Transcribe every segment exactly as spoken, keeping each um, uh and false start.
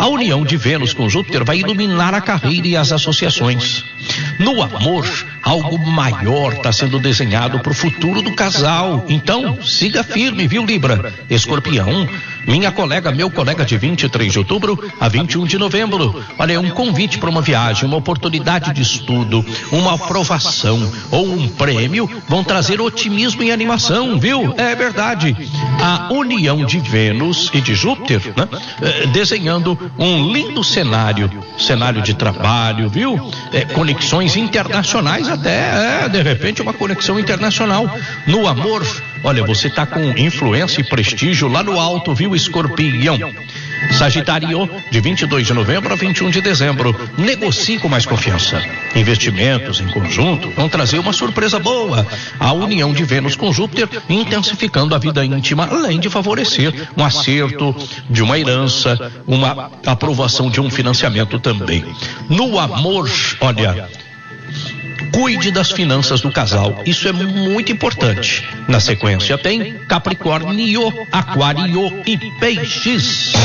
A união de Vênus com Júpiter vai iluminar a carreira e as associações. No amor, algo maior está sendo desenhado para o futuro do casal. Então, siga firme, viu, Libra? Escorpião, minha colega, meu colega de vinte e três de outubro a vinte e um de novembro. Olha, é um convite para uma viagem, uma oportunidade de estudo, uma aprovação ou um prêmio vão trazer otimismo e animação, viu? É verdade. A união de Vênus e de Júpiter, né? É, desenhando um lindo cenário, cenário de trabalho, viu? É, conexões internacionais até, é, de repente uma conexão internacional. No amor, olha, você tá com influência e prestígio lá no alto, viu, Escorpião? Sagitário, de vinte e dois de novembro a vinte e um de dezembro. Negocie com mais confiança. Investimentos em conjunto vão trazer uma surpresa boa. A união de Vênus com Júpiter intensificando a vida íntima, além de favorecer um acerto de uma herança, uma aprovação de um financiamento também. No amor, olha, cuide das finanças do casal, isso é muito importante. Na sequência tem Capricórnio, Aquário e Peixes.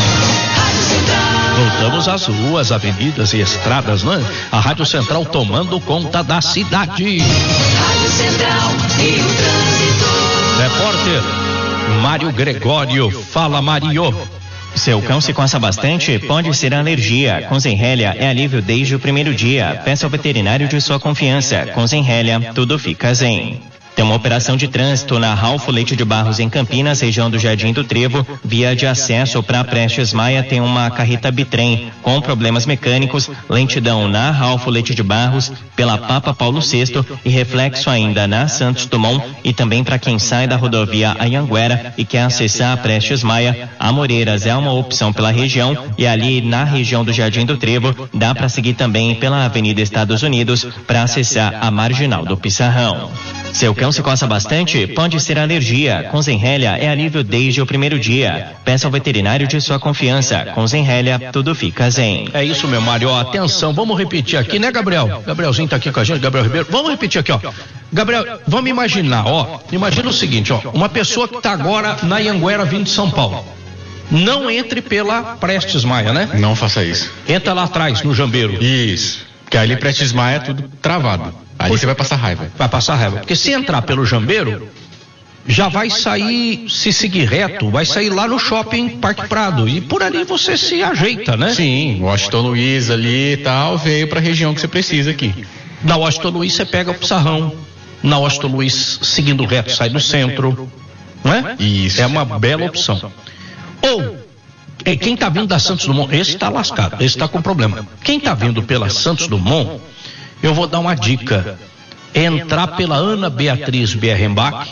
Voltamos às ruas, avenidas e estradas, né? A Rádio Central tomando conta da cidade. Rádio Central e o trânsito. Repórter Mário Gregório, fala, Mário. Seu cão se coça bastante? Pode ser alergia. Com Zenrelia é alívio desde o primeiro dia. Peça ao veterinário de sua confiança. Com Zenrelia, tudo fica zen. Tem uma operação de trânsito na Ralfo Leite de Barros, em Campinas, região do Jardim do Trevo. Via de acesso para Prestes Maia tem uma carreta bitrem com problemas mecânicos, lentidão na Ralfo Leite de Barros, pela Papa Paulo sexto e reflexo ainda na Santos Dumont. E também para quem sai da rodovia Anhanguera e quer acessar a Prestes Maia, Amoreiras é uma opção pela região, e ali na região do Jardim do Trevo dá para seguir também pela Avenida Estados Unidos para acessar a Marginal do Pissarrão. Seu cão se coça bastante? Pode ser alergia. Com Zenrelia é alívio desde o primeiro dia. Peça ao veterinário de sua confiança. Com Zenrelia, tudo fica zen. É isso, meu Mário. Ó, atenção, vamos repetir aqui, né, Gabriel? Gabrielzinho tá aqui com a gente, Gabriel Ribeiro. Vamos repetir aqui, ó. Gabriel, vamos imaginar, ó. Imagina o seguinte, ó. Uma pessoa que tá agora na Anhanguera vindo de São Paulo. Não entre pela Prestes Maia, né? Não faça isso. Entra lá atrás, no Jambeiro. Isso. Porque ali Prestes Maia é tudo travado. Ali você vai passar raiva. Vai passar raiva. Porque se entrar pelo Jambeiro, já vai sair, se seguir reto, vai sair lá no shopping Parque Prado. E por ali você se ajeita, né? Sim, Washington Luiz ali e tal, veio pra região que você precisa aqui. Na Washington Luiz você pega o Pissarrão. Na Washington Luiz, seguindo reto, sai no centro. Não é? Isso. É uma bela opção. Ou, quem tá vindo da Santos Dumont, esse tá lascado, esse tá com problema. Quem tá vindo pela Santos Dumont, eu vou dar uma dica: entrar pela Ana Beatriz Bierenbach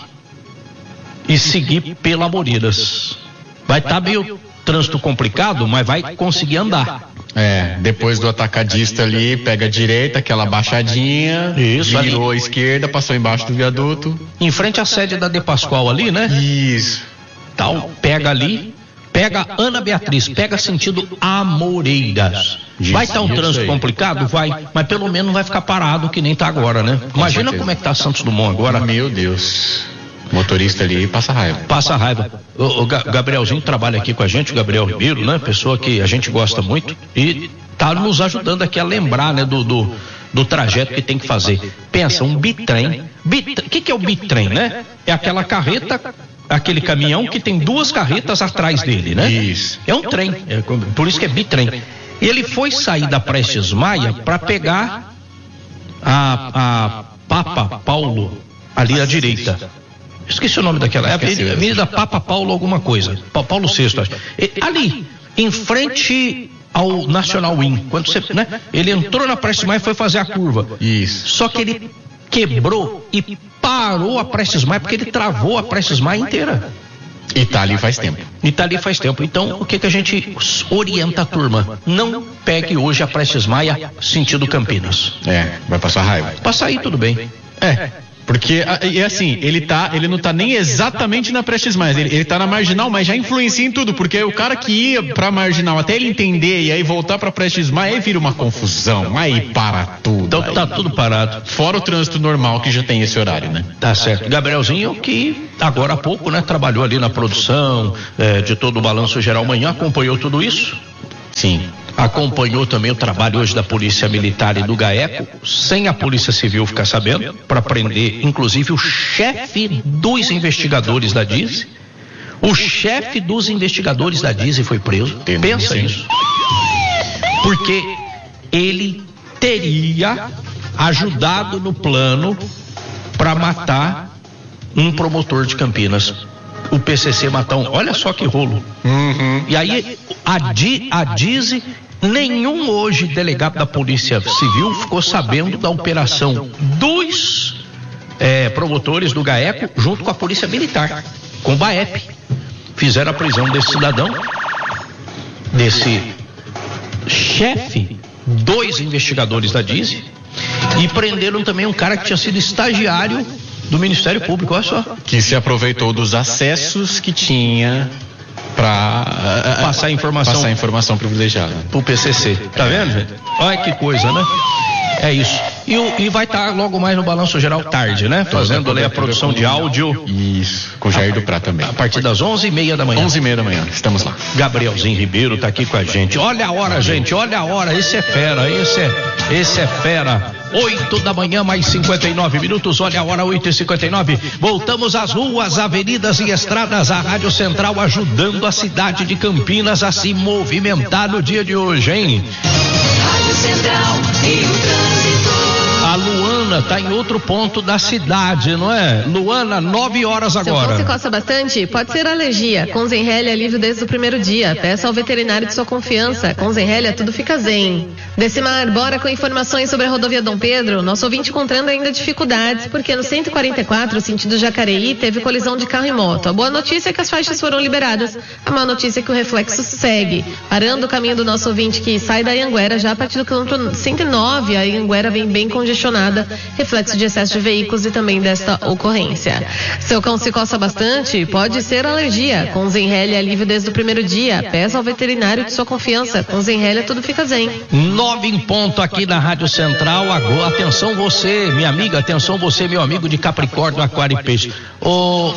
e seguir pela Amoreiras. Vai estar tá meio trânsito complicado, mas vai conseguir andar. É, depois do atacadista ali, pega a direita, aquela baixadinha, isso, virou ali. à esquerda, passou embaixo do viaduto. Em frente à sede da De Pascoal ali, né? Isso. Tal, pega ali, pega Ana Beatriz, pega sentido Amoreiras. Isso, vai estar tá um trânsito aí complicado? Vai, mas pelo menos não vai ficar parado que nem tá agora, né? Com Imagina certeza. Como é que tá Santos Dumont agora. Meu Deus. O motorista ali passa raiva. Passa raiva. O, o Gabrielzinho trabalha aqui com a gente, o Gabriel Ribeiro, né? Pessoa que a gente gosta muito e tá nos ajudando aqui a lembrar, né? Do, do, do trajeto que tem que fazer. Pensa, um bitrem. O que que é o bitrem, né? É aquela carreta, aquele caminhão que tem duas carretas atrás dele, né? Isso. É um trem, é, por isso que é bitrem. Ele foi sair da Prestes Maia para pegar a, a Papa Paulo ali à direita. Esqueci o nome daquela, é a Avenida, Avenida Papa Paulo alguma coisa, Paulo sexto, acho. E, ali, em frente ao National Win, quando você, né? Ele entrou na Prestes Maia e foi fazer a curva. Isso. Só que ele quebrou e parou a Prestes Maia porque ele travou a Prestes Maia inteira. E tá ali faz tempo. E tá ali faz tempo. Então, o que que a gente orienta a turma? Não pegue hoje a Prestes Maia sentido Campinas. É, vai passar raiva. Passa aí, tudo bem. É. Porque, e assim, ele tá, ele não tá nem exatamente na Prestes Maia, ele, ele tá na Marginal, mas já influencia em tudo, porque o cara que ia pra Marginal até ele entender e aí voltar pra Prestes Maia, aí vira uma confusão, aí para tudo. Então aí. Tá tudo parado. Fora o trânsito normal que já tem esse horário, né? Tá certo. Gabrielzinho, que agora há pouco, né, trabalhou ali na produção, é, de todo o Balanço Geral Manhã, acompanhou tudo isso? Sim. acompanhou também o trabalho hoje da Polícia Militar e do GAECO, sem a Polícia Civil ficar sabendo, para prender, inclusive, o chefe dos investigadores da D I S. O chefe dos investigadores da D I S foi preso. Pensa isso. Porque ele teria ajudado no plano para matar um promotor de Campinas. O P C C matar um. Olha só que rolo. Uhum. E aí, a, D, a D I S, nenhum hoje delegado da Polícia Civil ficou sabendo da operação dos é, promotores do GAECO junto com a Polícia Militar, com o BAEP. Fizeram a prisão desse cidadão, desse chefe, dois investigadores da D I S, e prenderam também um cara que tinha sido estagiário do Ministério Público, olha só. Que se aproveitou dos acessos que tinha para uh, passar informação, passar informação privilegiada pro P C C. Tá vendo, gente? Olha que coisa, né? É isso. E, o, e vai estar tá logo mais no Balanço Geral tarde, né? Fazendo ali a produção de áudio. Isso, com o Jair Duprá também. A partir das onze e meia da manhã. onze e meia da manhã, estamos lá. Gabrielzinho Ribeiro tá aqui com a gente. Olha a hora, gente, olha a hora. Esse é fera, esse é, esse é fera. oito da manhã, mais cinquenta e nove minutos. Olha a hora, oito e cinquenta e nove. Voltamos às ruas, avenidas e estradas. A Rádio Central ajudando a cidade de Campinas a se movimentar no dia de hoje, hein? Rádio Central e o trânsito. A Luana tá em outro ponto da cidade, não é? Luana, nove horas agora. Se você coça bastante, pode ser alergia. Com Zenrelia, alívio desde o primeiro dia. Peça ao veterinário de sua confiança. Com Zenrelia, tudo fica zen. Decimar, bora com informações sobre a rodovia Dom Pedro. Nosso ouvinte encontrando ainda dificuldades, porque no cento e quarenta e quatro, sentido Jacareí, teve colisão de carro e moto. A boa notícia é que as faixas foram liberadas. A má notícia é que o reflexo segue. Parando o caminho do nosso ouvinte que sai da Anhanguera, já a partir do quilômetro cento e nove, a Anhanguera vem bem congestionada, reflexo de excesso de veículos e também desta ocorrência. Seu cão se coça bastante? Pode ser alergia. Com Zenrelia, alívio desde o primeiro dia. Peça ao veterinário de sua confiança. Com Zenrelia, tudo fica zen. Nove em ponto aqui na Rádio Central. Agora, atenção você, minha amiga, atenção você, meu amigo de Capricórnio, Aquário e Peixe. Ô,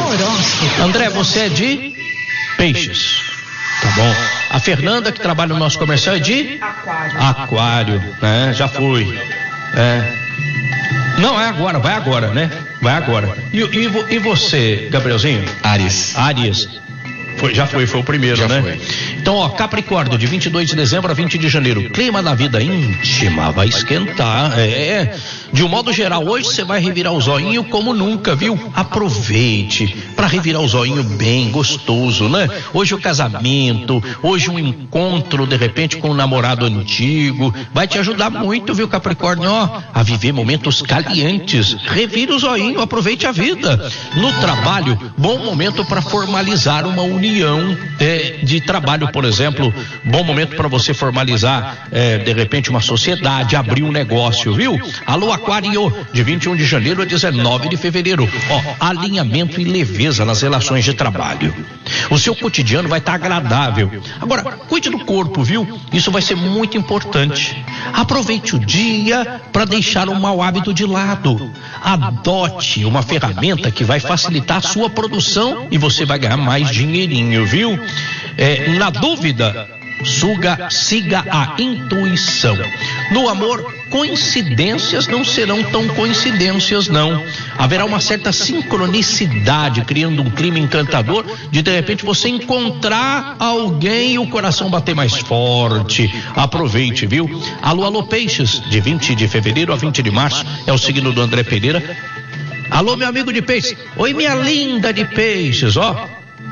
André, você é de Peixes. Tá bom. A Fernanda, que trabalha no nosso comercial, é de Aquário. Aquário, né? Já foi. É. Não, é agora, vai agora, né? Vai agora. E, e, e você, Gabrielzinho? Áries. Áries. Foi, já foi, foi o primeiro, já né? Foi. Então, ó, Capricórnio, de vinte e dois de dezembro a vinte de janeiro. Clima na vida íntima vai esquentar. É. De um modo geral, hoje você vai revirar o zoinho como nunca, viu? Aproveite para revirar o zoinho bem, gostoso, né? Hoje o casamento, hoje um encontro, de repente, com um namorado antigo. Vai te ajudar muito, viu, Capricórnio? Ó, a viver momentos calientes. Revira o zoinho, aproveite a vida. No trabalho, bom momento para formalizar uma união. União é, de trabalho, por exemplo, bom momento para você formalizar é, de repente uma sociedade, abrir um negócio, viu? Alô Aquário, de vinte e um de janeiro a dezenove de fevereiro. Ó, alinhamento e leveza nas relações de trabalho. O seu cotidiano vai estar agradável. Agora, cuide do corpo, viu? Isso vai ser muito importante. Aproveite o dia para deixar o mau hábito de lado. Adote uma ferramenta que vai facilitar a sua produção e você vai ganhar mais dinheirinho. Viu? É, na dúvida, suga, siga a intuição. No amor, coincidências não serão tão coincidências, não. Haverá uma certa sincronicidade, criando um clima encantador de de repente você encontrar alguém e o coração bater mais forte. Aproveite, viu? Alô, alô, Peixes, de vinte de fevereiro a vinte de março, é o signo do André Pereira. Alô, meu amigo de Peixes. Oi, minha linda de Peixes, ó.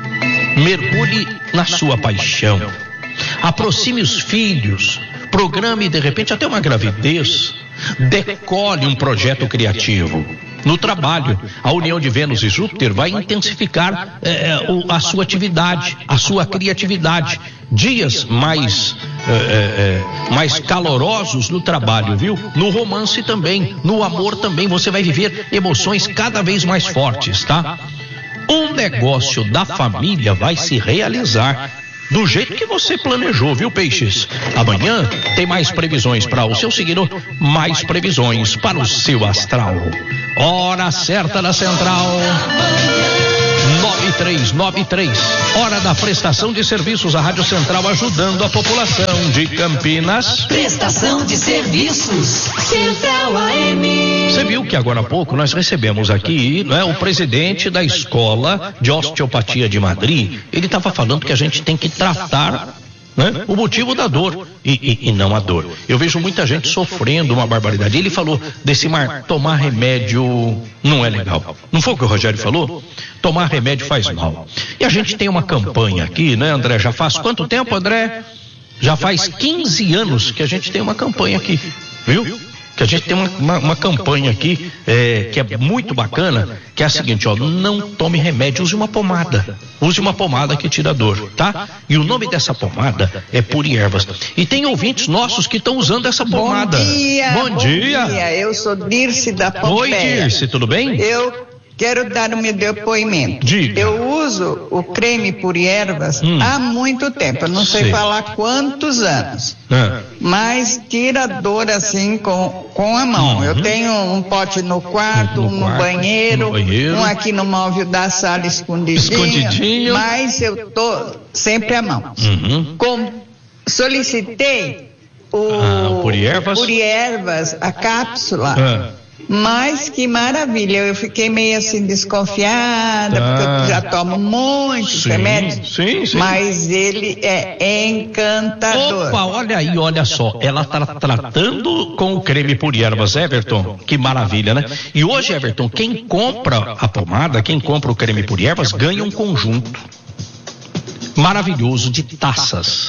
Mergulhe na sua paixão. Aproxime os filhos. Programe, de repente, até uma gravidez. Decole um projeto criativo. No trabalho, a união de Vênus e Júpiter vai intensificar é, a sua atividade, a sua criatividade. Dias mais, é, é, mais calorosos no trabalho, viu? No romance também, no amor também. Você vai viver emoções cada vez mais fortes, tá? Um negócio da família vai se realizar do jeito que você planejou, viu, Peixes? Amanhã tem mais previsões para o seu signo, mais previsões para o seu astral. Hora certa da Central. nove três nove três. Hora da prestação de serviços. A Rádio Central ajudando a população de Campinas. Prestação de serviços. Central A M. Você viu que agora há pouco nós recebemos aqui, não é, o presidente da Escola de Osteopatia de Madrid. Ele estava falando que a gente tem que tratar, né, o motivo da dor e, e, e não a dor. Eu vejo muita gente sofrendo uma barbaridade. Ele falou, Decimar, tomar remédio não é legal. Não foi o que o Rogério falou? Tomar remédio faz mal. E a gente tem uma campanha aqui, né, André? Já faz quanto tempo, André? Já faz quinze anos que a gente tem uma campanha aqui, viu? Que a gente tem uma, uma, uma campanha aqui é, que é muito bacana, que é a seguinte, ó, não tome remédio, use uma pomada. Use uma pomada que tira dor, tá? E o nome dessa pomada é Puriervas. E tem ouvintes nossos que estão usando essa pomada. Bom dia, bom, bom dia. dia. Eu sou Dirce da Pompeia. Oi, Dirce, tudo bem? Eu quero dar o meu depoimento. Diga. Eu uso o creme Puriervas hum. há muito tempo. Eu não sei, sei falar quantos anos. É. Mas tira dor assim com, com a mão. Uhum. Eu tenho um pote no quarto, no um no, quarto, banheiro, no banheiro, um aqui no móvel da sala escondidinho. Escondidinho. Mas eu tô sempre à mão. Uhum. Com, solicitei o, ah, o Puriervas. Puriervas, a cápsula. É. Mas que maravilha, eu fiquei meio assim desconfiada, ah, porque eu já tomo muitos sim, remédios, sim, sim. Mas ele é encantador. Opa, olha aí, olha só, ela está tratando com o creme Puriervas, Everton, que maravilha, né? E hoje, Everton, quem compra a pomada, quem compra o creme Puriervas, ganha um conjunto maravilhoso de taças.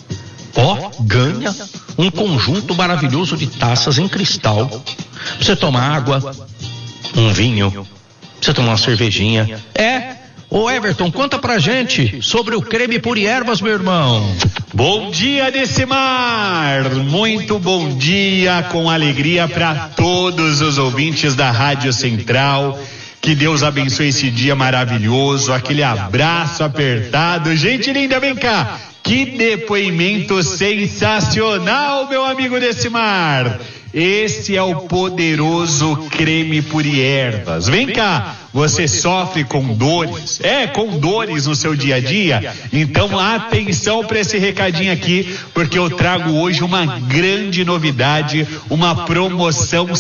Ó, ganha um conjunto maravilhoso de taças em cristal. Pra você tomar água, um vinho, pra você tomar uma cervejinha. É, ô Everton, conta pra gente sobre o creme Puriervas, meu irmão. Bom dia, Decimar! Muito bom dia, com alegria para todos os ouvintes da Rádio Central. Que Deus abençoe esse dia maravilhoso, aquele abraço apertado. Gente linda, vem cá! Que depoimento sensacional, meu amigo Decimar! Esse é o poderoso creme Puriervas. Vem cá, você sofre com dores? É, com dores no seu dia a dia? Então atenção para esse recadinho aqui, porque eu trago hoje uma grande novidade, uma promoção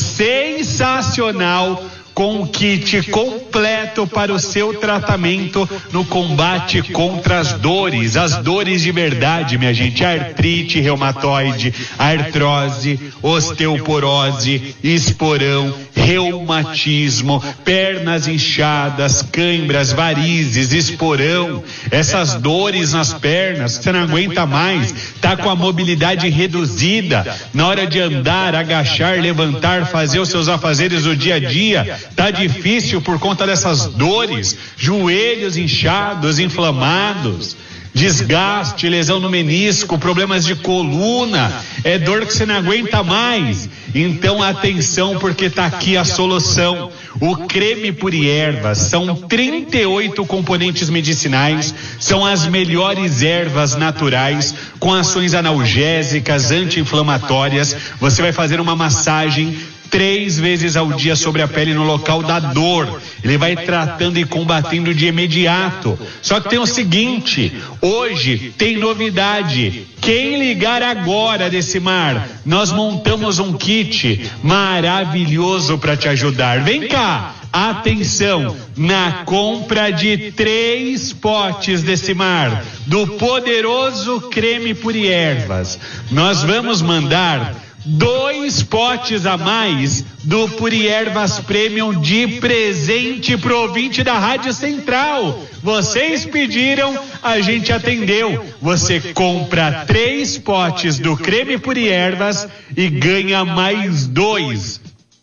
sensacional com um kit completo para o seu tratamento no combate contra as dores, as dores de verdade, minha gente, artrite reumatoide, artrose, osteoporose, esporão, reumatismo, pernas inchadas, câimbras, varizes, esporão, essas dores nas pernas, você não aguenta mais, tá com a mobilidade reduzida, na hora de andar, agachar, levantar, fazer os seus afazeres do dia a dia, tá difícil por conta dessas dores, joelhos inchados, inflamados, desgaste, lesão no menisco, problemas de coluna, é dor que você não aguenta mais. Então atenção, porque tá aqui a solução. O creme Puriervas são trinta e oito componentes medicinais, são as melhores ervas naturais com ações analgésicas, anti-inflamatórias. Você vai fazer uma massagem três vezes ao dia sobre a pele no local da dor. Ele vai tratando e combatendo de imediato. Só que tem o seguinte, hoje tem novidade. Quem ligar agora, Decimar, nós montamos um kit maravilhoso para te ajudar. Vem cá. Atenção, na compra de três potes, Decimar, do poderoso creme Puriervas, nós vamos mandar dois potes a mais do Puriervas Premium de presente pro ouvinte da Rádio Central. Vocês pediram, a gente atendeu. Você compra três potes do creme Puriervas e ganha mais dois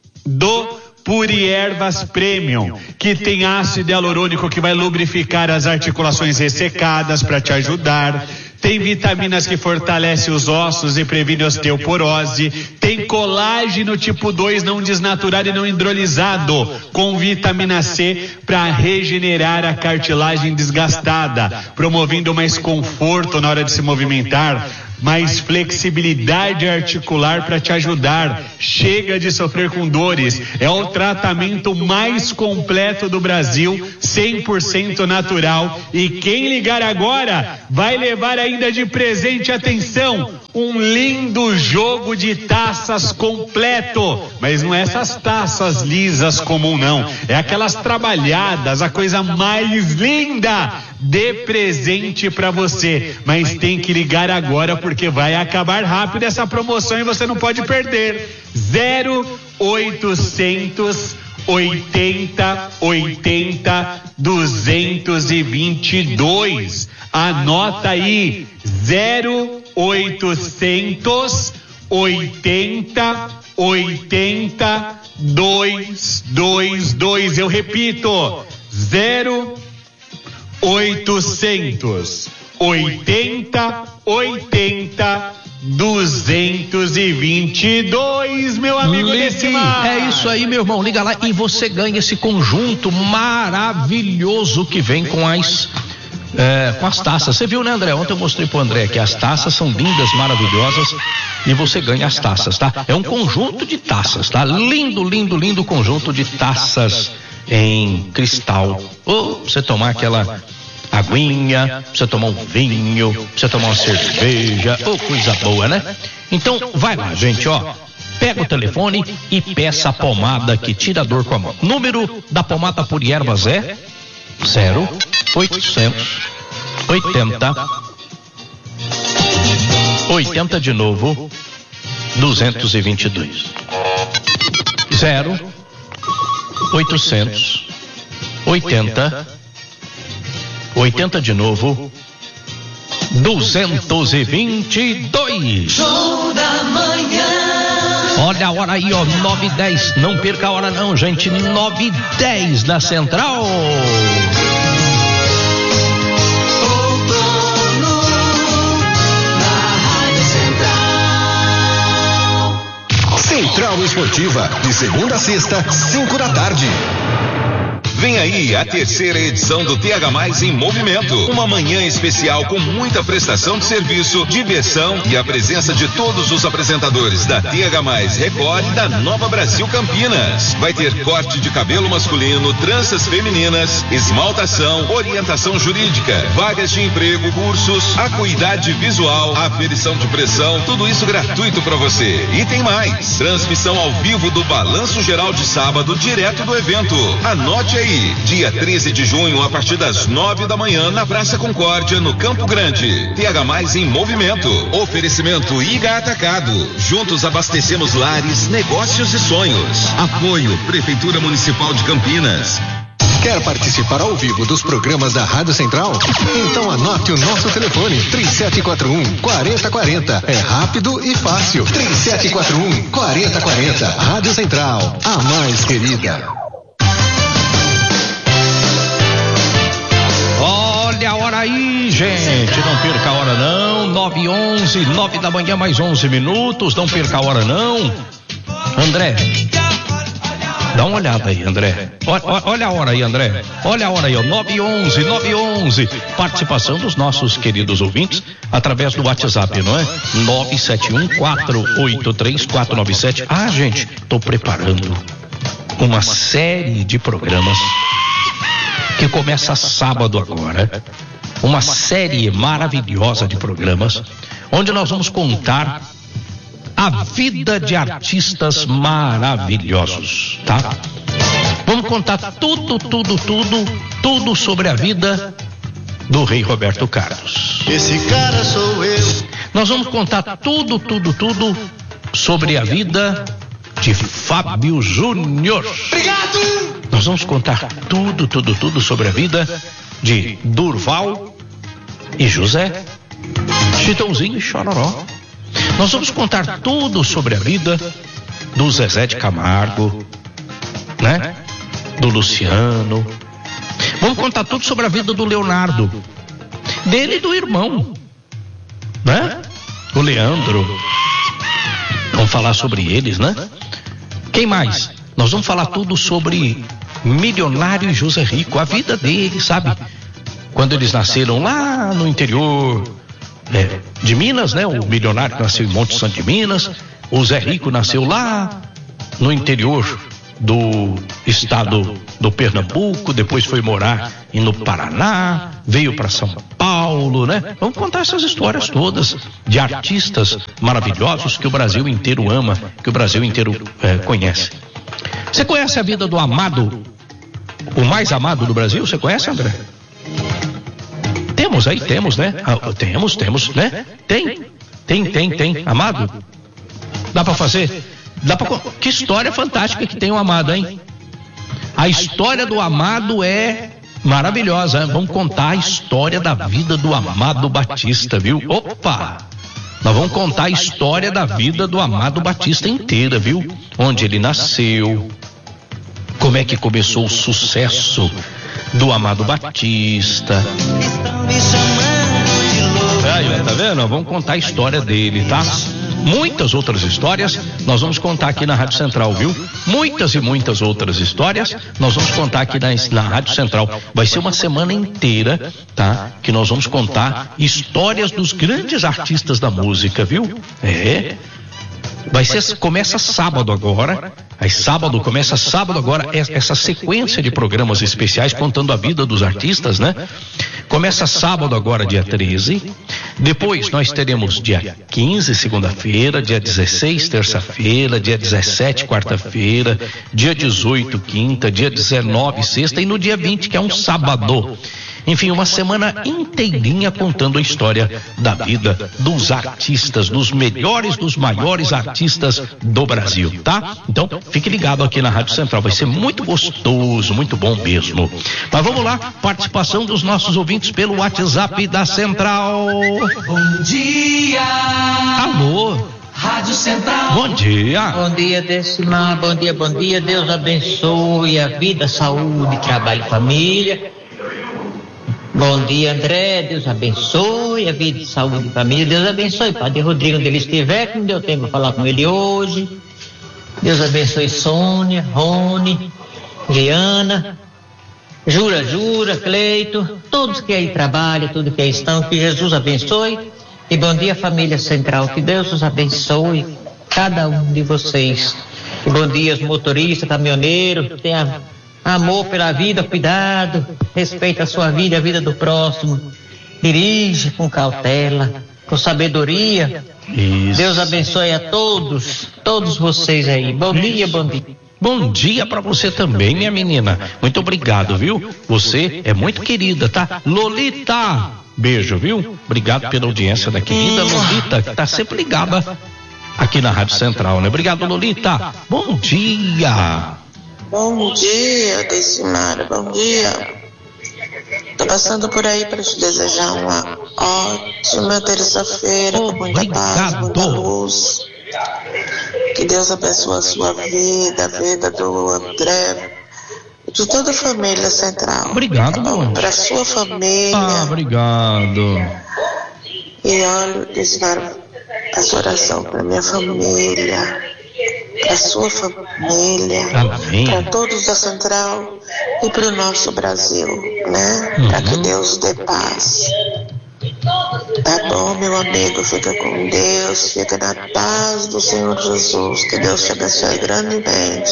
do Puriervas Premium, que tem ácido hialurônico que vai lubrificar as articulações ressecadas para te ajudar. Tem vitaminas que fortalecem os ossos e previne osteoporose. Tem colágeno tipo dois não desnaturado e não hidrolisado, com vitamina C para regenerar a cartilagem desgastada, promovendo mais conforto na hora de se movimentar. mais flexibilidade articular para te ajudar. Chega de sofrer com dores. É o tratamento mais completo do Brasil, cem por cento natural. E quem ligar agora vai levar ainda de presente, atenção, um lindo jogo de taças completo. Mas não é essas taças lisas comum, não. É aquelas trabalhadas, a coisa mais linda. De presente para você. Mas tem que ligar agora porque vai acabar rápido essa promoção e você não pode perder. zero oitocentos oitenta oitenta duzentos e vinte e dois. Anota aí, zero oitocentos oitenta oitenta duzentos e vinte e dois. Eu repito, zero oitocentos oitenta oitenta duzentos e vinte e dois, meu amigo Decimar. É isso aí, meu irmão, liga lá e você ganha esse conjunto maravilhoso que vem com as é, com as taças. Você viu, né, André? Ontem eu mostrei pro André que as taças são lindas, maravilhosas e você ganha as taças, tá? É um conjunto de taças, tá? Lindo, lindo, lindo conjunto de taças em cristal. Ou você tomar aquela aguinha, você tomar um vinho, você tomar uma cerveja, ou oh, coisa boa, né? Então, vai lá, gente, ó. Pega o telefone e peça a pomada que tira a dor com a mão. Número da pomada por ervas é zero oitocentos oitenta oitenta de novo duzentos e vinte e dois. zero oitocentos oitenta oitenta de novo duzentos e vinte e dois. Show da manhã. Olha a hora aí, ó, nove e dez. Não perca a hora não, gente. nove e dez na Central. Outono na Rádio Central. Central Esportiva, de segunda a sexta, cinco da tarde. Vem aí a terceira edição do T H Mais em Movimento. Uma manhã especial com muita prestação de serviço, diversão e a presença de todos os apresentadores da T H Mais Record e da Nova Brasil Campinas. Vai ter corte de cabelo masculino, tranças femininas, esmaltação, orientação jurídica, vagas de emprego, cursos, acuidade visual, aferição de pressão, tudo isso gratuito para você. E tem mais, transmissão ao vivo do Balanço Geral de sábado, direto do evento. Anote aí. Dia treze de junho, a partir das nove da manhã, na Praça Concórdia, no Campo Grande. T H Mais em Movimento. Oferecimento I G A Atacado. Juntos abastecemos lares, negócios e sonhos. Apoio Prefeitura Municipal de Campinas. Quer participar ao vivo dos programas da Rádio Central? Então anote o nosso telefone, três sete quatro um, quatro zero quatro zero. É rápido e fácil. três sete quatro um, quatro zero quatro zero. Rádio Central, a mais querida. Olha a hora aí, gente, não perca a hora não, nove e onze, nove da manhã mais onze minutos, não perca a hora não. André, dá uma olhada aí, André, olha, olha a hora aí, André, olha a hora aí, ó, nove e onze, nove e onze, participação dos nossos queridos ouvintes através do WhatsApp, não é? nove sete um, quatro oito três, quatro nove sete. Ah, gente, tô preparando uma série de programas que começa sábado agora, uma série maravilhosa de programas, onde nós vamos contar a vida de artistas maravilhosos, tá? Vamos contar tudo, tudo, tudo, tudo sobre a vida do rei Roberto Carlos. Esse cara sou eu. Nós vamos contar tudo, tudo, tudo sobre a vida de Fábio Júnior. Obrigado! Nós vamos contar tudo, tudo, tudo sobre a vida de Durval e José, Chitãozinho e Chororó. Nós vamos contar tudo sobre a vida do Zezé de Camargo, né? Do Luciano. Vamos contar tudo sobre a vida do Leonardo, dele e do irmão, né? O Leandro. Vamos falar sobre eles, né? Quem mais? Nós vamos falar tudo sobre Milionário e José Rico, a vida deles, sabe? Quando eles nasceram lá no interior é, de Minas, né? O milionário que nasceu em Monte Santo de Minas. O Zé Rico nasceu lá no interior do estado do Pernambuco, depois foi morar no Paraná, veio para São Paulo, né? Vamos contar essas histórias todas de artistas maravilhosos que o Brasil inteiro ama, que o Brasil inteiro é, conhece. Você conhece a vida do amado, o mais amado do Brasil? Você conhece, André? Temos aí, temos, né? Ah, temos, temos, né? Tem, tem, tem, tem. Amado? Dá pra fazer? Dá pra... Que história fantástica que tem o Amado, hein? A história do Amado é maravilhosa, hein? Vamos contar a história da vida do Amado Batista, viu? Opa! Nós vamos contar a história da vida do Amado Batista inteira, viu? Onde ele nasceu, como é que começou o sucesso do Amado Batista. Aí, tá vendo? Vamos contar a história dele, tá? Muitas outras histórias nós vamos contar aqui na Rádio Central, viu? Muitas e muitas outras histórias nós vamos contar aqui na, na Rádio Central. Vai ser uma semana inteira, tá? Que nós vamos contar histórias dos grandes artistas da música, viu? É. Vai ser, começa sábado agora, aí sábado, começa sábado agora, essa sequência de programas especiais contando a vida dos artistas, né? Começa sábado agora, dia treze, depois nós teremos dia quinze, segunda-feira, dia dezesseis, terça-feira, dia dezessete, quarta-feira, dia dezoito, quinta, dia dezenove, sexta e no dia vinte, que é um sábado. Enfim, uma semana inteirinha contando a história da vida dos artistas, dos melhores, dos maiores artistas do Brasil, tá? Então, fique ligado aqui na Rádio Central, vai ser muito gostoso, muito bom mesmo. Mas vamos lá, participação dos nossos ouvintes pelo WhatsApp da Central. Bom dia! Alô? Rádio Central. Bom dia. Bom dia, Decimar, bom dia, bom dia, Deus abençoe a vida, saúde, trabalho e família. Bom dia, André, Deus abençoe a vida, saúde e família, Deus abençoe Padre Rodrigo onde ele estiver, que não deu tempo para falar com ele hoje. Deus abençoe Sônia, Rony, Liana, Jura, Jura, Cleito, todos que aí trabalham, todos que aí estão, que Jesus abençoe. E bom dia, família Central, que Deus os abençoe, cada um de vocês. E bom dia, os motoristas, caminhoneiros, tenha amor pela vida, cuidado, respeita a sua vida, a vida do próximo. Dirige com cautela, com sabedoria. Isso. Deus abençoe a todos, todos vocês aí. Bom dia, bom dia. Bom dia pra você também, minha menina. Muito obrigado, viu? Você é muito querida, tá? Lolita, beijo, viu? Obrigado pela audiência da querida Lolita, que tá sempre ligada aqui na Rádio Central, né? Obrigado, Lolita. Bom dia. Bom dia, Decimara, bom dia. Tô passando por aí para te desejar uma ótima terça-feira, com muita paz, muita luz. Que Deus abençoe a sua vida, a vida do André, de toda a família Central. Obrigado, bom. Para sua família. Ah, obrigado. E olha, Decimara, essa oração para minha família, para sua família, para todos da Central e para o nosso Brasil, né? Uhum. Para que Deus dê paz. Tá bom, meu amigo, fica com Deus, fica na paz do Senhor Jesus, que Deus te abençoe grandemente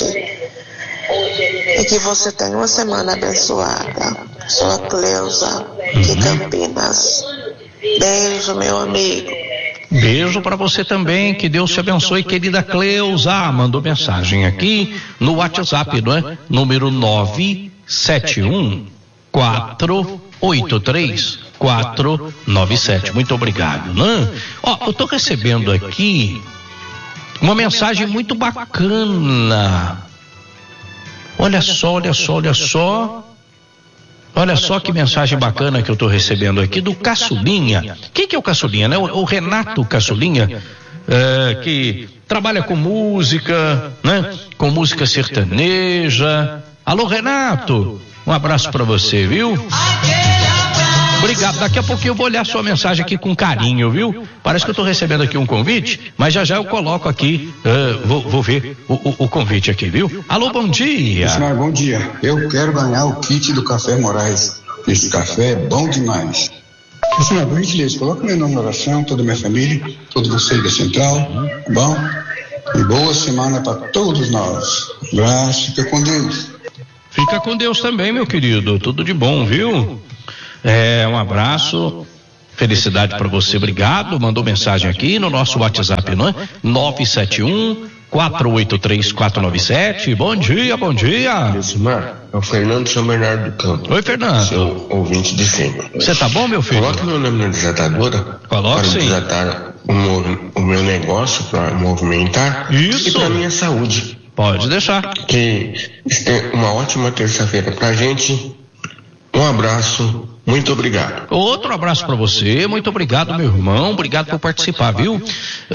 e que você tenha uma semana abençoada. Sou a Cleusa de Campinas. Beijo, meu amigo. Beijo pra você também, que Deus te abençoe, querida Cleusa. Mandou mensagem aqui no WhatsApp, não é? Número nove sete um quatro oito três quatro nove sete. Muito obrigado, né? Ó, eu tô recebendo aqui uma mensagem muito bacana. Olha só, olha só, olha só. Olha só que mensagem bacana que eu estou recebendo aqui do Caçulinha. Quem que é o Caçulinha, né? O, o Renato Caçulinha, é, que trabalha com música, né? Com música sertaneja. Alô, Renato, um abraço para você, viu? Obrigado. Daqui a pouquinho eu vou olhar sua mensagem aqui com carinho, viu? Parece que eu estou recebendo aqui um convite, mas já já eu coloco aqui, uh, vou, vou ver o, o, o convite aqui, viu? Alô, bom dia. Senhor, bom dia. Eu quero ganhar o kit do Café Moraes. Esse café é bom demais. Senhor, por gentileza, coloca meu nome na oração, toda a minha família, todos vocês da Central, tá bom? E boa semana para todos nós. Um abraço, fica com Deus. Fica com Deus também, meu querido. Tudo de bom, viu? É, um abraço. Felicidade para você. Obrigado. Mandou mensagem aqui no nosso WhatsApp, não é? nove sete um, quatro oito três, quatro nove sete. Bom dia, bom dia. Mar, é o Fernando São Bernardo do Campo. Oi, Fernando. Seu ouvinte de sempre. Você tá bom, meu filho? Coloque meu nome na desatadora. Coloque para sim. desatar o, o meu negócio, para movimentar. Isso. E para minha saúde. Pode deixar. Que é uma ótima terça-feira pra gente. Um abraço. Muito obrigado. Outro abraço para você, muito obrigado, meu irmão, obrigado por participar, viu? Uh,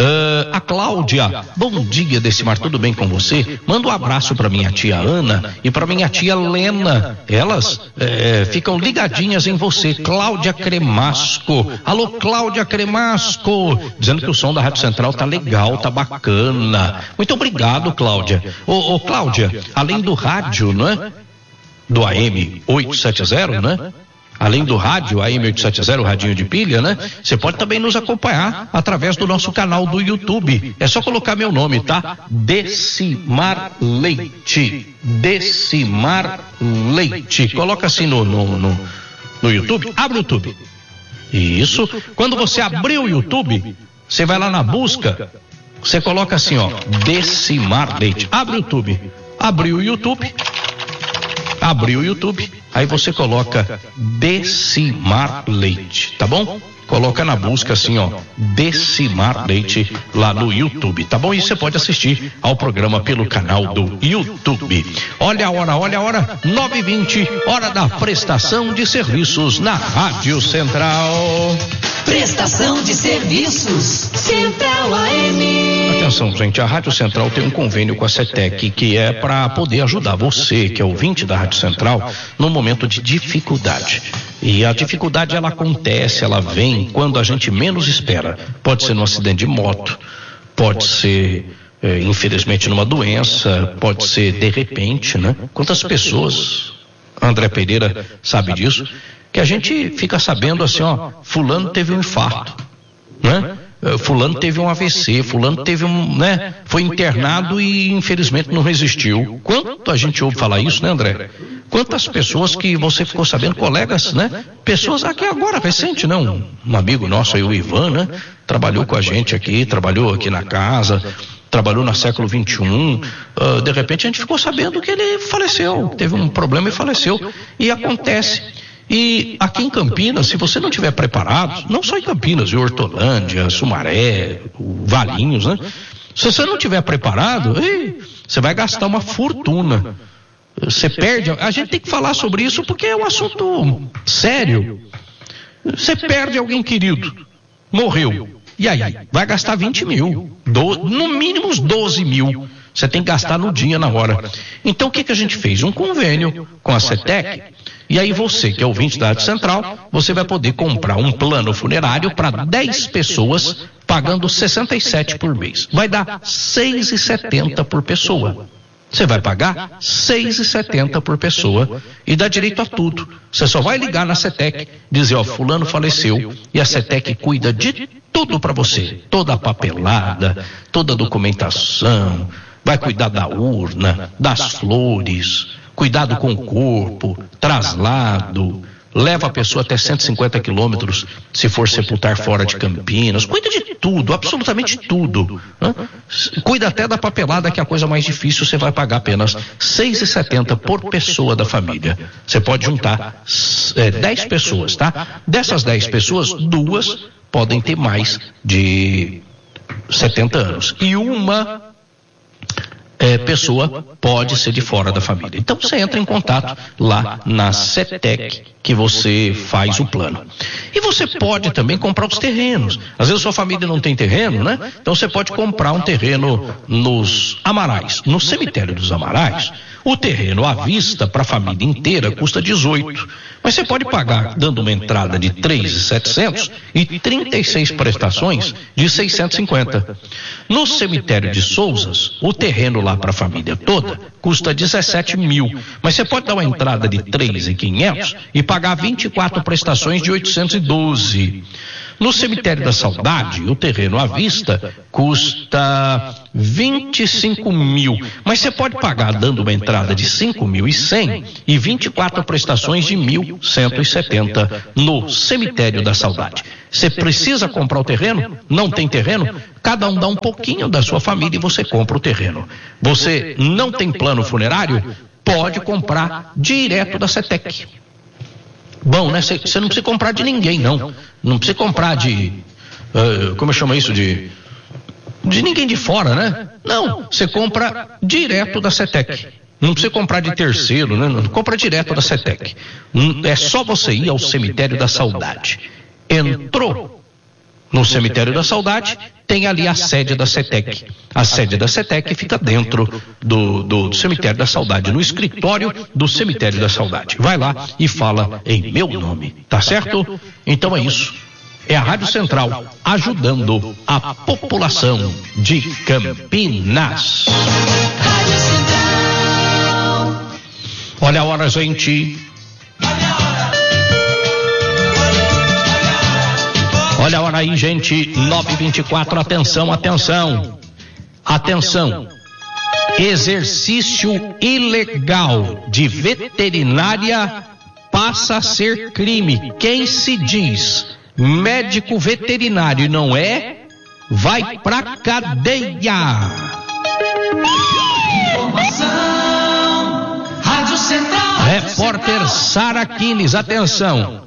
a Cláudia, bom dia, Decimar, tudo bem com você? Manda um abraço para minha tia Ana e para minha tia Lena, elas é, ficam ligadinhas em você. Cláudia Cremasco, alô Cláudia Cremasco, dizendo que o som da Rádio Central tá legal, tá bacana. Muito obrigado, Cláudia. Ô, ô Cláudia, além do rádio, né? Do A M oitocentos e setenta, né? Além do rádio, A M oitocentos e setenta, o radinho de pilha, né? Você pode também nos acompanhar através do nosso canal do YouTube. É só colocar meu nome, tá? Decimar Leite. Decimar Leite. Coloca assim no, no, no, no YouTube. Abre o YouTube. Isso. Quando você abrir o YouTube, você vai lá na busca, você coloca assim, ó, Decimar Leite. Abre o YouTube. Abriu o YouTube. Abriu o YouTube, aí você coloca Decimar Leite, tá bom? Coloca na busca assim, ó, Decimar Leite lá no YouTube, tá bom? E você pode assistir ao programa pelo canal do YouTube. Olha a hora, olha a hora, nove e vinte, hora da prestação de serviços na Rádio Central. Prestação de serviços Central A M. Atenção, gente, a Rádio Central tem um convênio com a CETEC que é para poder ajudar você, que é ouvinte da Rádio Central, no momento de dificuldade. E a dificuldade, ela acontece, ela vem quando a gente menos espera. Pode ser num acidente de moto, pode ser, é, infelizmente, numa doença, pode ser de repente, né? Quantas pessoas, André Pereira sabe disso, que a gente fica sabendo assim, ó, fulano teve um infarto, né? Fulano teve um A V C, fulano teve um, né? Foi internado e infelizmente não resistiu. Quanto a gente ouve falar isso, né, André? Quantas pessoas que você ficou sabendo, colegas, né? Pessoas aqui agora, recente, né? Um, um amigo nosso aí, o Ivan, né? Trabalhou com a gente aqui, trabalhou aqui na casa, trabalhou na século vinte e um, uh, de repente a gente ficou sabendo que ele faleceu, teve um problema e faleceu. E acontece. E aqui em Campinas, se você não estiver preparado, não só em Campinas, em Hortolândia, Sumaré, Valinhos, né? Se você não estiver preparado, ei, você vai gastar uma fortuna. Você perde. A gente tem que falar sobre isso porque é um assunto sério. Você perde alguém querido, morreu. E aí? Vai gastar vinte mil, do, no mínimo uns doze mil. Você tem que gastar no dia, na hora. Então o que, que a gente fez? Um convênio com a CETEC. E aí você, que é ouvinte da Rádio Central, você vai poder comprar um plano funerário para dez pessoas, pagando sessenta e sete por mês. Vai dar seis reais e setenta centavos por pessoa. Você vai pagar seis reais e setenta centavos por pessoa e dá direito a tudo. Você só vai ligar na CETEC, dizer, ó, fulano faleceu, e a CETEC cuida de tudo para você. Toda a papelada, toda a documentação, vai cuidar da urna, das flores, cuidado com o corpo, traslado, leva a pessoa até cento e cinquenta quilômetros se for sepultar fora de Campinas, cuida de tudo, absolutamente tudo, né? Cuida até da papelada, que é a coisa mais difícil, você vai pagar apenas seis reais e setenta centavos por pessoa da família. Você pode juntar é, dez pessoas, tá? Dessas dez pessoas, duas podem ter mais de setenta anos e uma É, pessoa pode ser de fora da família. Então você entra em contato lá na CETEC, que você faz o plano. E você pode também comprar os terrenos. Às vezes sua família não tem terreno, né? Então você pode comprar um terreno nos Amarais, no cemitério dos Amarais. O terreno à vista para a família inteira custa dezoito. Mas você pode pagar dando uma entrada de três mil e setecentos e trinta e seis prestações de seiscentos e cinquenta. No cemitério de Souzas, o terreno lá para a família toda custa dezessete mil, mas você pode dar uma entrada de três mil e quinhentos e pagar vinte e quatro prestações de oitocentos e doze. No cemitério da Saudade, o terreno à vista custa vinte e cinco mil, mas você pode pagar dando uma entrada de cinco mil e cem e vinte e quatro prestações de mil cento e setenta no cemitério da Saudade. Você precisa comprar o terreno? Não tem terreno? Cada um dá um pouquinho da sua família e você compra o terreno. Você não tem plano funerário? Pode comprar direto da CETEC. Bom, né? Você não precisa comprar de ninguém, não. Não precisa comprar de... Uh, como eu chamo isso? De... De ninguém de fora, né? Não, você compra direto da CETEC. Não precisa comprar de terceiro, né? Compra direto da CETEC. É só você ir ao cemitério da Saudade. Entrou no cemitério da Saudade, tem ali a sede da CETEC. A sede da CETEC fica dentro do, do, do cemitério da Saudade, no escritório do cemitério da Saudade. Vai lá e fala em meu nome, tá certo? Então é isso. É a Rádio Central ajudando a população de Campinas. Rádio Central. Olha a hora, gente. Olha a hora aí, gente. nove e vinte e quatro. Atenção, atenção. Atenção. Exercício ilegal de veterinária passa a ser crime. Quem se diz médico veterinário e não é, vai pra cadeia. Informação. Rádio Central. Repórter Sara Quiles, atenção.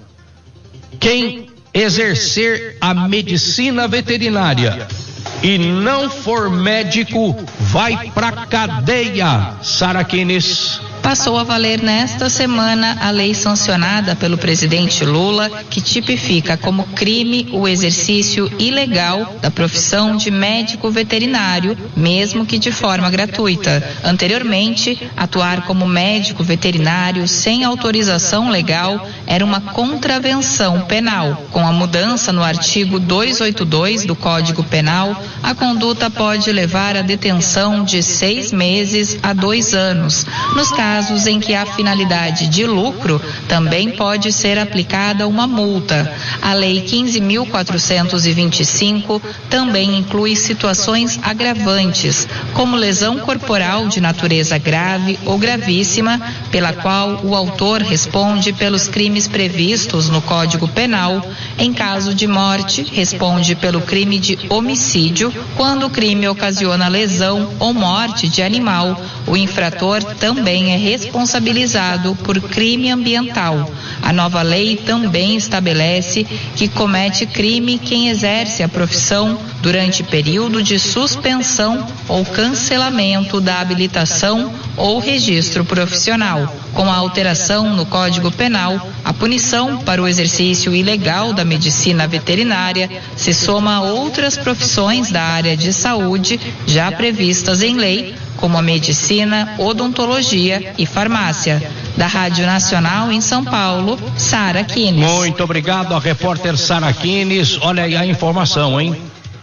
Quem exercer a medicina veterinária e não for médico, vai pra cadeia. Sara Quiles. Passou a valer nesta semana a lei sancionada pelo presidente Lula, que tipifica como crime o exercício ilegal da profissão de médico veterinário, mesmo que de forma gratuita. Anteriormente, atuar como médico veterinário sem autorização legal era uma contravenção penal. Com a mudança no artigo duzentos e oitenta e dois do Código Penal, a conduta pode levar à detenção de seis meses a dois anos. Nos casos casos em que há finalidade de lucro, também pode ser aplicada uma multa. A Lei quinze mil quatrocentos e vinte e cinco também inclui situações agravantes, como lesão corporal de natureza grave ou gravíssima, pela qual o autor responde pelos crimes previstos no Código Penal. Em caso de morte, responde pelo crime de homicídio, quando o crime ocasiona lesão ou morte de animal. O infrator também é responsabilizado por crime ambiental. A nova lei também estabelece que comete crime quem exerce a profissão durante período de suspensão ou cancelamento da habilitação ou registro profissional. Com a alteração no Código Penal, a punição para o exercício ilegal da medicina veterinária se soma a outras profissões da área de saúde já previstas em lei, como a medicina, odontologia e farmácia. Da Rádio Nacional em São Paulo, Sara Quiles. Muito obrigado, a repórter Sara Quiles. Olha aí a informação, hein?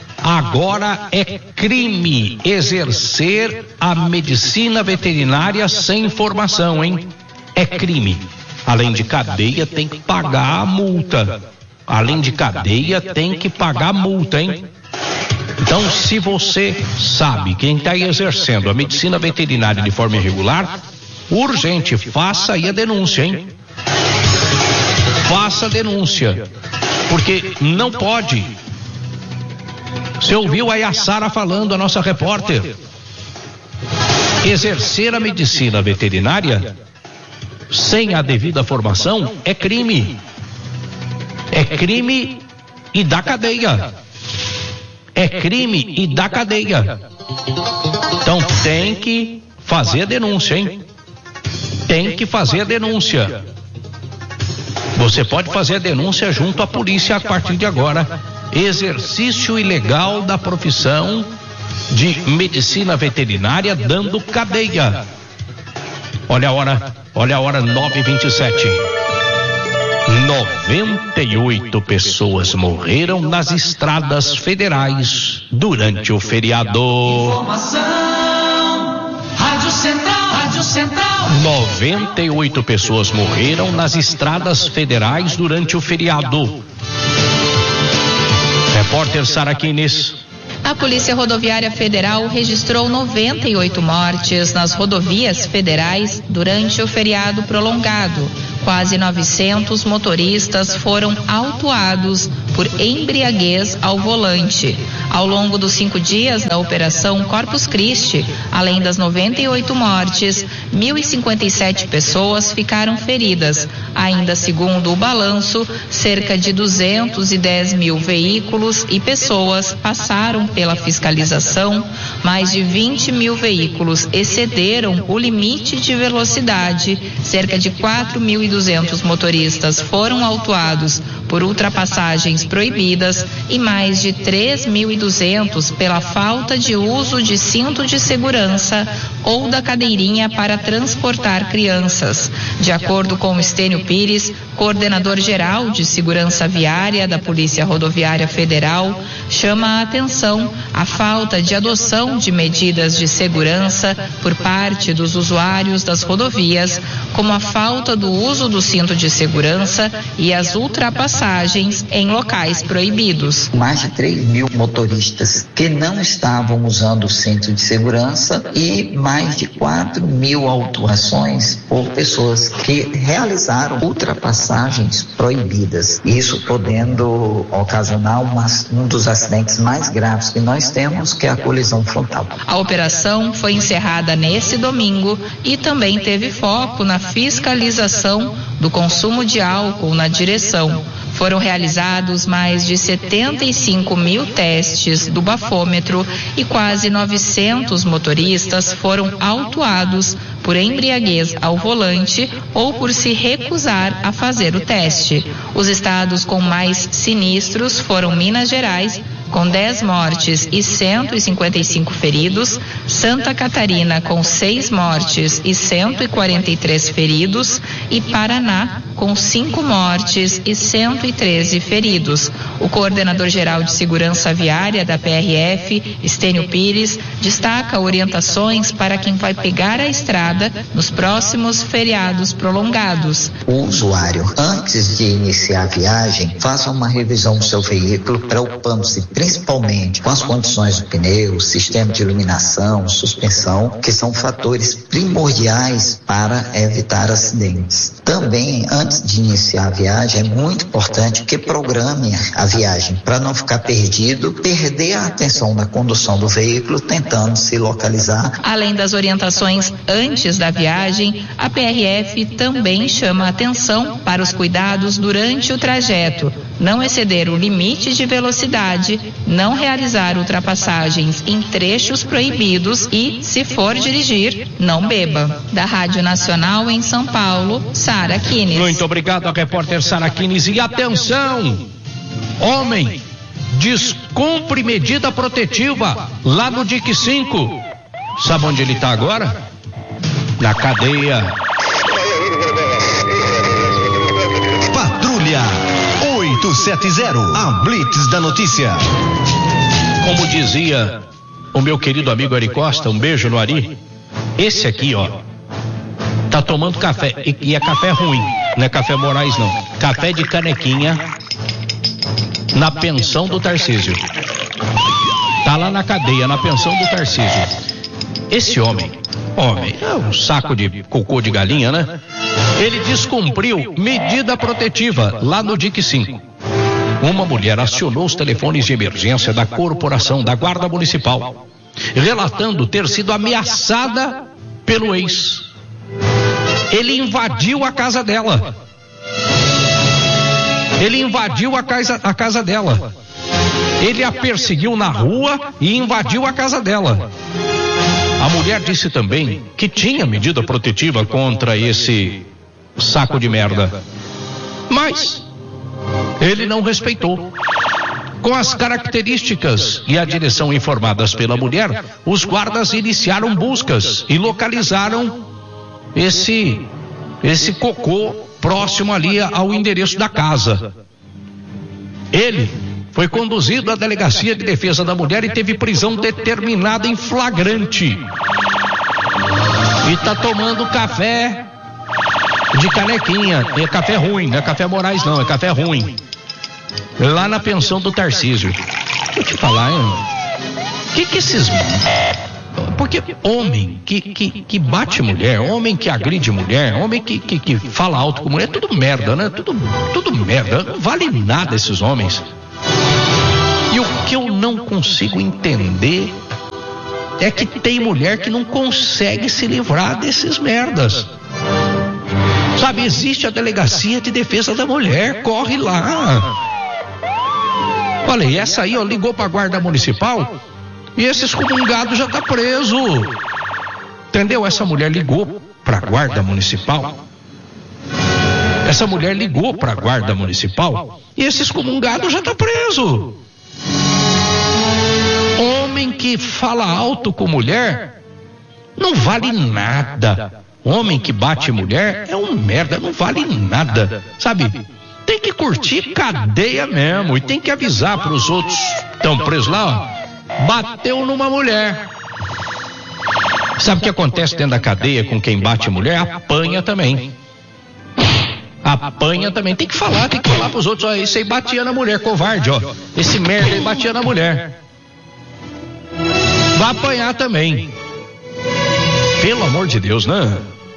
Agora é crime exercer a medicina veterinária sem informação, hein? É crime. Além de cadeia, tem que pagar a multa. Além de cadeia, tem que pagar a multa, hein? Então, se você sabe quem está exercendo a medicina veterinária de forma irregular, urgente, faça aí a denúncia, hein? Faça a denúncia, porque não pode. Você ouviu aí a Sara falando, a nossa repórter. Exercer a medicina veterinária sem a devida formação é crime. É crime e dá cadeia. É crime e dá cadeia. Então tem que fazer a denúncia, hein? Tem que fazer a denúncia. Você pode fazer a denúncia junto à polícia a partir de agora. Exercício ilegal da profissão de medicina veterinária dando cadeia. Olha a hora, olha a hora, nove e vinte e sete. noventa e oito pessoas morreram nas estradas federais durante o feriado. Informação, Rádio Central, Rádio Central. noventa e oito pessoas morreram nas estradas federais durante o feriado. Repórter Sara Quines. A Polícia Rodoviária Federal registrou noventa e oito mortes nas rodovias federais durante o feriado prolongado. Quase novecentos motoristas foram autuados por embriaguez ao volante. Ao longo dos cinco dias da Operação Corpus Christi, além das noventa e oito mortes, mil e cinquenta e sete pessoas ficaram feridas. Ainda segundo o balanço, cerca de duzentos e dez mil veículos e pessoas passaram pela fiscalização, mais de vinte mil veículos excederam o limite de velocidade, cerca de quatro mil e duzentos motoristas foram autuados por ultrapassagens proibidas e mais de três mil e duzentos pela falta de uso de cinto de segurança ou da cadeirinha para transportar crianças. De acordo com Estênio Pires, coordenador geral de segurança viária da Polícia Rodoviária Federal, chama a atenção a falta de adoção de medidas de segurança por parte dos usuários das rodovias, como a falta do uso do cinto de segurança e as ultrapassagens em locais proibidos. Mais de três mil motoristas que não estavam usando o cinto de segurança e mais de quatro mil autuações por pessoas que realizaram ultrapassagens proibidas. Isso podendo ocasionar uma, um dos acidentes mais graves que nós temos, que é a colisão frontal. A operação foi encerrada nesse domingo e também teve foco na fiscalização do consumo de álcool na direção. Foram realizados mais de setenta e cinco mil testes do bafômetro e quase novecentos motoristas foram autuados por embriaguez ao volante ou por se recusar a fazer o teste. Os estados com mais sinistros foram Minas Gerais, com dez mortes e cento e cinquenta e cinco feridos, Santa Catarina com seis mortes e cento e quarenta e três feridos e Paraná com cinco mortes e cento e treze feridos. O coordenador geral de segurança viária da P R F, Estênio Pires, destaca orientações para quem vai pegar a estrada nos próximos feriados prolongados. O usuário, antes de iniciar a viagem, faça uma revisão do seu veículo, preocupando-se principalmente com as condições do pneu, sistema de iluminação, suspensão, que são fatores primordiais para evitar acidentes. Também, antes de iniciar a viagem, é muito importante que programe a viagem para não ficar perdido, perder a atenção na condução do veículo, tentando se localizar. Além das orientações antes da viagem, a P R F também chama a atenção para os cuidados durante o trajeto. Não exceder o limite de velocidade, não realizar ultrapassagens em trechos proibidos e, se for dirigir, não beba. Da Rádio Nacional em São Paulo, Sara Quines. Muito obrigado a repórter Sara Quines. E atenção, homem descumpre medida protetiva lá no D I C cinco. Sabe onde ele está agora? Na cadeia. Patrulha oito sete zero, a Blitz da Notícia. Como dizia o meu querido amigo Ari Costa, um beijo no Ari, esse aqui, ó, tá tomando café, e, e é café ruim, não é café Moraes não, café de canequinha na pensão do Tarcísio. Tá lá na cadeia, na pensão do Tarcísio. Esse homem, homem, é um saco de cocô de galinha, né? Ele descumpriu medida protetiva lá no D I C cinco. Uma mulher acionou os telefones de emergência da corporação da Guarda Municipal, relatando ter sido ameaçada pelo ex. Ele invadiu a casa dela. Ele invadiu a casa, a casa dela. Ele a perseguiu na rua e invadiu a casa dela. A mulher disse também que tinha medida protetiva contra esse saco de merda, mas ele não respeitou. Com as características e a direção informadas pela mulher, os guardas iniciaram buscas e localizaram esse esse cocô próximo ali ao endereço da casa. Ele foi conduzido à Delegacia de Defesa da Mulher e teve prisão determinada em flagrante. E tá tomando café de canequinha. É café ruim, não é café Moraes não, é café ruim. Lá na pensão do Tarcísio. Vou te falar, hein? O que que esses... Porque homem que, que, que bate mulher, homem que agride mulher, homem que, que, que fala alto com mulher, tudo merda, né? Tudo, tudo merda. Não vale nada esses homens. E o que eu não consigo entender é que tem mulher que não consegue se livrar desses merdas. Sabe, existe a Delegacia de Defesa da Mulher, corre lá. Olha, e essa aí, ó, ligou pra Guarda Municipal e esse excomungado já tá preso. Entendeu? Essa mulher ligou pra Guarda Municipal. Essa mulher ligou pra Guarda Municipal e esse excomungado já tá preso. Homem que fala alto com mulher não vale nada. Homem que bate mulher é um merda, não vale nada. Sabe? Tem que curtir cadeia mesmo e tem que avisar pros outros que estão presos lá, ó, bateu numa mulher. Sabe o que acontece dentro da cadeia com quem bate mulher? Apanha também. Apanha também. Tem que falar, tem que falar pros outros, ó, esse aí batia na mulher, covarde, ó. Esse merda aí batia na mulher. Vai apanhar também. Pelo amor de Deus, né?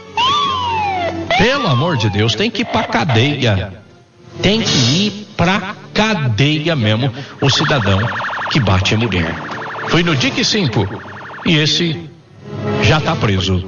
Pelo amor de Deus, tem que ir pra cadeia. Tem que ir pra cadeia mesmo o cidadão que bate a mulher. Foi no D I C cinco e esse já tá preso.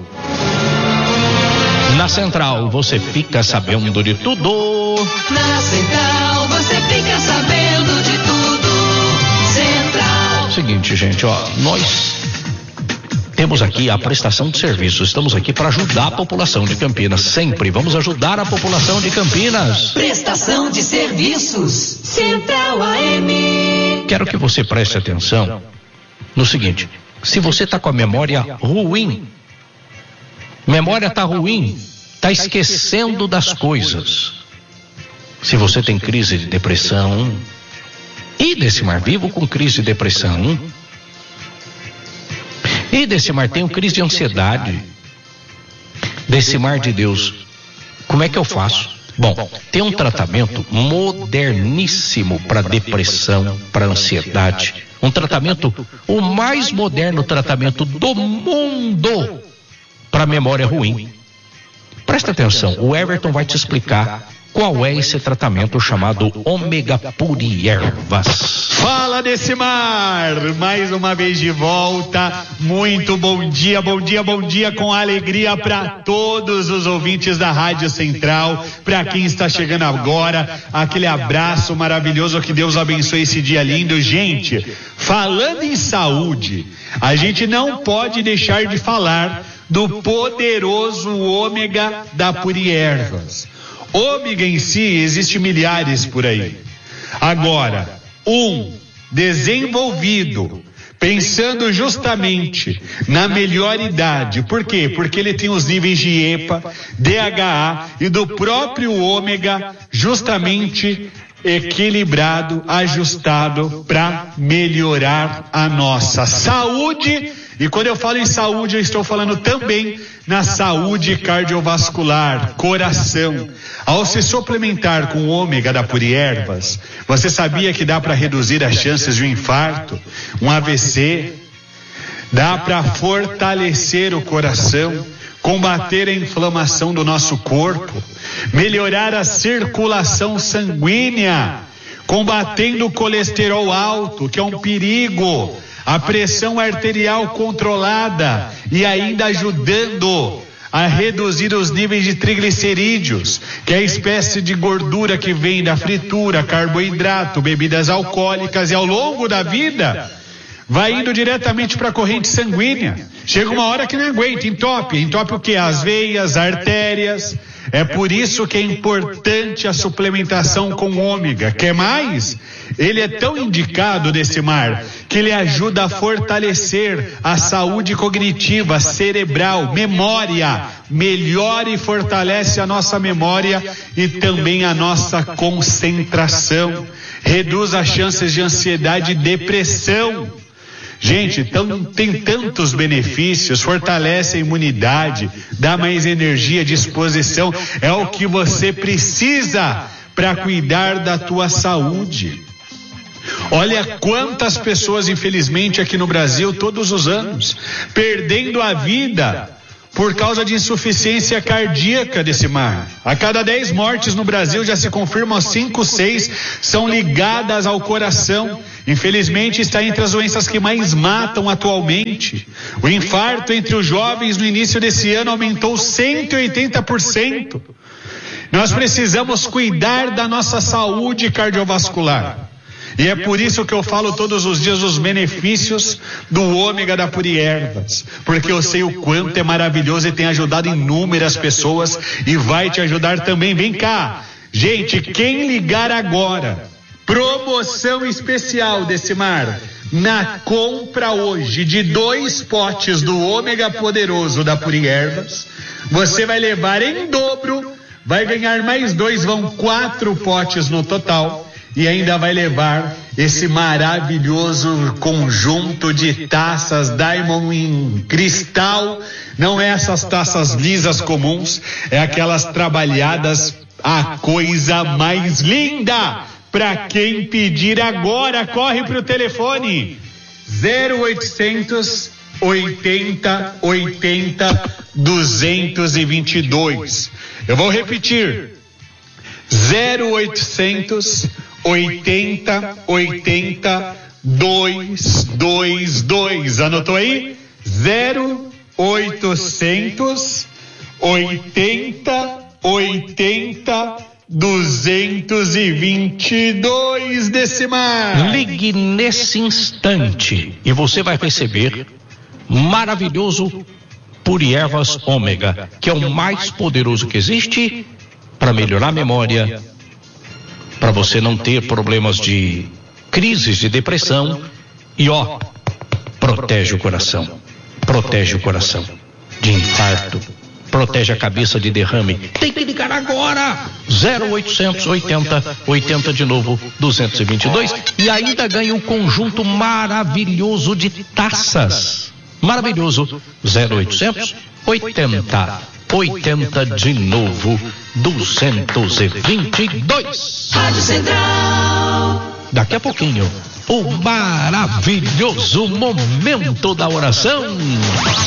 Na Central você fica sabendo de tudo. Na Central você fica sabendo de tudo. Central. Seguinte, gente, ó, nós temos aqui a prestação de serviços. Estamos aqui para ajudar a população de Campinas. Sempre vamos ajudar a população de Campinas. Prestação de serviços. Central A M. Quero que você preste atenção no seguinte: se você está com a memória ruim, memória está ruim, está esquecendo das coisas. Se você tem crise de depressão, e Decimar vivo com crise de depressão, e Decimar tenho crise de ansiedade, Decimar de Deus, como é que eu faço? Bom, tem um tratamento moderníssimo para depressão, para ansiedade, um tratamento, o mais moderno tratamento do mundo para memória ruim. Presta atenção, o Everton vai te explicar qual é esse tratamento chamado Ômega Puri Ervas. Fala, Decimar, mais uma vez de volta. Muito bom dia, bom dia, bom dia, com alegria para todos os ouvintes da Rádio Central. Para quem está chegando agora, aquele abraço maravilhoso, que Deus abençoe esse dia lindo. Gente, falando em saúde, a gente não pode deixar de falar do poderoso ômega da Puri Ervas. Ômega em si, existe milhares por aí. Agora, um desenvolvido, pensando justamente na melhor idade. Por quê? Porque ele tem os níveis de EPA, D H A e do próprio ômega justamente equilibrado, ajustado para melhorar a nossa saúde. E quando eu falo em saúde, eu estou falando também na saúde cardiovascular, coração. Ao se suplementar com o ômega da Puri Ervas, você sabia que dá para reduzir as chances de um infarto, um A V C? Dá para fortalecer o coração, combater a inflamação do nosso corpo, melhorar a circulação sanguínea, combatendo o colesterol alto, que é um perigo, a pressão arterial controlada e ainda ajudando a reduzir os níveis de triglicerídeos, que é a espécie de gordura que vem da fritura, carboidrato, bebidas alcoólicas, e ao longo da vida vai indo diretamente para a corrente sanguínea. Chega uma hora que não aguenta, entope. Entope o quê? As veias, artérias, É por isso que é importante a suplementação com ômega. Quer mais? Ele é tão indicado, Decimar, que ele ajuda a fortalecer a saúde cognitiva, cerebral, memória. Melhora e fortalece a nossa memória e também a nossa concentração. Reduz as chances de ansiedade e depressão. Gente, então, tem tantos benefícios, fortalece a imunidade, dá mais energia, disposição, é o que você precisa para cuidar da tua saúde. Olha quantas pessoas, infelizmente, aqui no Brasil, todos os anos, perdendo a vida por causa de insuficiência cardíaca, Decimar. A cada dez mortes no Brasil já se confirmam cinco, seis são ligadas ao coração. Infelizmente está entre as doenças que mais matam atualmente. O infarto entre os jovens no início desse ano aumentou cento e oitenta por cento. Nós precisamos cuidar da nossa saúde cardiovascular. E é por isso que eu falo todos os dias os benefícios do ômega da Puri Ervas, porque eu sei o quanto é maravilhoso e tem ajudado inúmeras pessoas e vai te ajudar também. Vem cá, gente, quem ligar agora, promoção especial, Decimar, na compra hoje de dois potes do ômega poderoso da Puri Ervas, você vai levar em dobro, vai ganhar mais dois, vão quatro potes no total. E ainda vai levar esse maravilhoso conjunto de taças Diamond em cristal. Não é essas taças lisas comuns, é aquelas trabalhadas, a coisa mais linda. Para quem pedir agora, corre pro telefone zero oitocentos oitenta oitenta duzentos e vinte e dois. Eu vou repetir: zero oitocentos oitenta oitenta duzentos e vinte e dois. Anotou aí? zero oitocentos oitenta oitenta duzentos e vinte e dois, Decimar. Ligue nesse instante e você vai receber maravilhoso Puri Ervas Ômega, que é o mais poderoso que existe para melhorar a memória, para você não ter problemas de crises de depressão e ó, protege o coração, protege o coração de infarto, protege a cabeça de derrame. Tem que ligar agora, zero oitocentos oitenta oitenta de novo duzentos e vinte e dois, e ainda ganha um conjunto maravilhoso de taças, maravilhoso, zero oitocentos oitenta oitenta de novo duzentos e vinte e dois. Rádio Central. Daqui a pouquinho, o maravilhoso momento da oração.